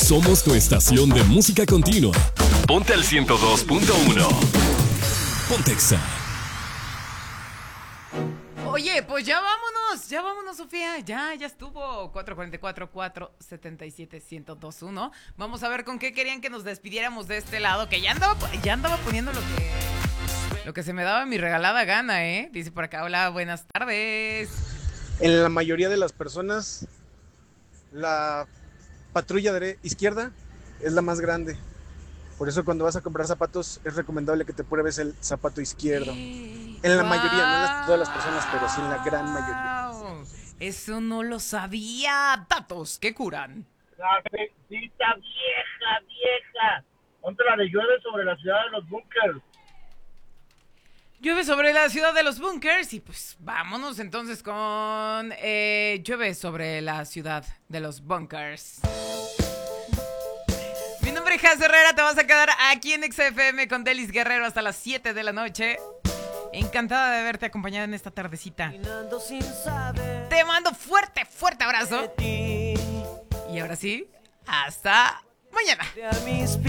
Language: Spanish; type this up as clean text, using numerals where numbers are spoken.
Somos tu estación de música continua. Ponte al 102.1. Pontexa. Oye, pues ya vámonos, Sofía, ya estuvo. 444-477-1021. Vamos a ver con qué querían que nos despidiéramos de este lado, que ya andaba poniendo lo que se me daba mi regalada gana, ¿eh? Dice por acá, hola, buenas tardes. En la mayoría de las personas, la patrulla izquierda es la más grande. Por eso cuando vas a comprar zapatos es recomendable que te pruebes el zapato izquierdo. En la mayoría, no en todas las personas, pero sí en la gran mayoría. Eso no lo sabía. Datos que curan. Cafecita vieja. Ponte la de llueve sobre la ciudad de los bunkers. Llueve sobre la ciudad de los bunkers y pues vámonos entonces con llueve sobre la ciudad de los bunkers. Mi nombre es Jaz Herrera, te vas a quedar aquí en XFM con Delis Guerrero hasta las 7 de la noche. Encantada de haberte acompañado en esta tardecita. Te mando fuerte abrazo. Y ahora sí, hasta mañana.